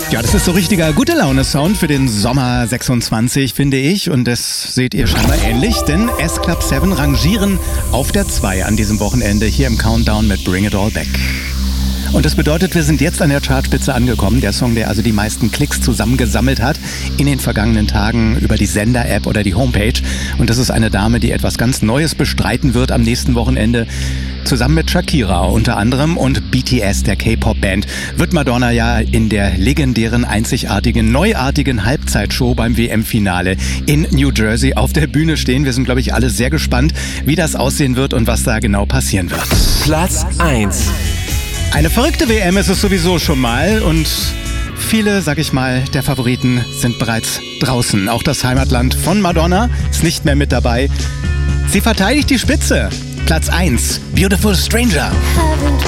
Ja, das ist so richtiger Gute-Laune-Sound für den Sommer 26, finde ich. Und das seht ihr scheinbar ähnlich, denn S-Club 7 rangieren auf der 2 an diesem Wochenende hier im Countdown mit Bring It All Back. Und das bedeutet, wir sind jetzt an der Chartspitze angekommen. Der Song, der also die meisten Klicks zusammengesammelt hat in den vergangenen Tagen über die Sender-App oder die Homepage. Und das ist eine Dame, die etwas ganz Neues bestreiten wird am nächsten Wochenende. Zusammen mit Shakira unter anderem und BTS, der K-Pop-Band, wird Madonna ja in der legendären, einzigartigen, neuartigen Halbzeitshow beim WM-Finale in New Jersey auf der Bühne stehen. Wir sind, glaube ich, alle sehr gespannt, wie das aussehen wird und was da genau passieren wird. Platz 1. Eine verrückte WM ist es sowieso schon mal und viele, sag ich mal, der Favoriten sind bereits draußen. Auch das Heimatland von Madonna ist nicht mehr mit dabei. Sie verteidigt die Spitze. Platz 1, Beautiful Stranger.